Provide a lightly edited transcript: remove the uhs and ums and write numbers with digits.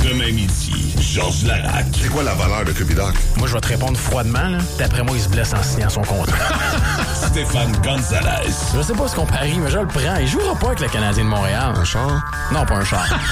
Demain midi, Georges Larac. C'est quoi la valeur de Cubidoc? Moi, je vais te répondre froidement, là. D'après moi, il se blesse en signant son contrat. Stéphane Gonzalez. Je sais pas ce qu'on parie, mais je le prends. Il jouera pas avec le Canadien de Montréal. Un char? Non, pas un char.